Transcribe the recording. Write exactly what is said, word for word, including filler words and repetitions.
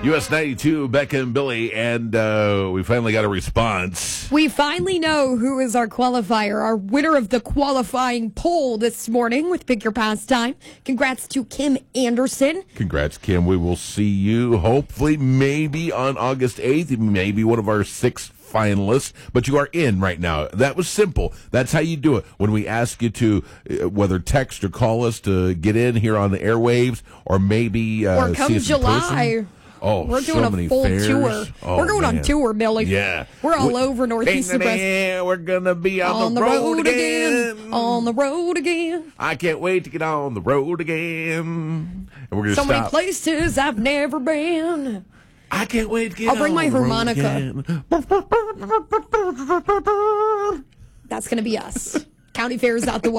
U S ninety-two, Becca and Billy, and uh, we finally got a response. We finally know who is our qualifier, our winner of the qualifying poll this morning with Pick Your Pastime. Congrats to Kim Anderson. Congrats, Kim. We will see you hopefully maybe on August eighth, maybe one of our six finalists, but you are in right now. That was simple. That's how you do it. When we ask you to, uh, whether text or call us to get in here on the airwaves, or maybe uh, or come see us in July. person. Oh, we're doing so a many full fairs. tour. Oh, we're going man. on tour, Billy. Yeah. We're all we, over Northeast Nebraska. Yeah, we're going to be on, on the, the road, road again. again. On the road again. I can't wait to get on the road again. And we're going to So stop. many places I've never been. I can't wait to get I'll bring on my the road harmonica. again. That's going to be us. County Fair's out the